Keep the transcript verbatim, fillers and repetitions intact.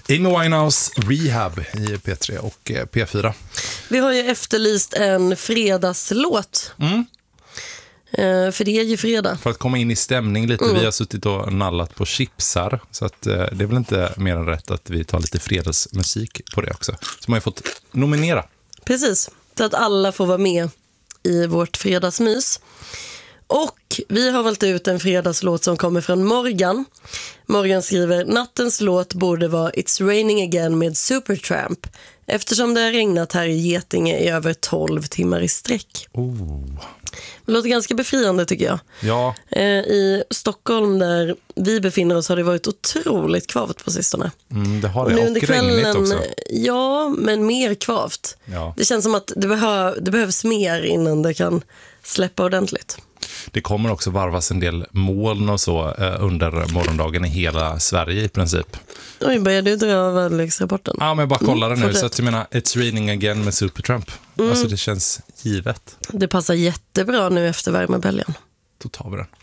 Amy Winehouse, Rehab i P tre och P fyra. Vi har ju efterlyst en fredagslåt. Mm. Uh, för det är ju fredag. För att komma in i stämning lite. Mm. Vi har suttit och nallat på chipsar. Så att, uh, det är väl inte mer än rätt att vi tar lite fredagsmusik på det också. Så man har fått nominera. Precis, så att alla får vara med i vårt fredagsmys. Och vi har valt ut en fredagslåt som kommer från Morgan. Morgan skriver: nattens låt borde vara It's Raining Again med Supertramp, eftersom det har regnat här i Getinge i över tolv timmar i sträck. Oh. Det låter ganska befriande tycker jag. Ja. I Stockholm där vi befinner oss har det varit otroligt kvavt på sistone. Mm, det har det. Och, nu och under regnigt kvällen, också. Ja, men mer kvavt. Ja. Det känns som att det, behö- det behövs mer innan det kan släppa ordentligt. Det kommer också varvas en del moln och så eh, under morgondagen i hela Sverige i princip. Oj, börjar du dra väderleksrapporten? Ja, men bara kolla Mm, det nu. fortsätt. Så att jag menar, It's Raining Again med Supertramp. Mm. Alltså det känns givet. Det passar jättebra nu efter värmeböljan. Då tar vi den.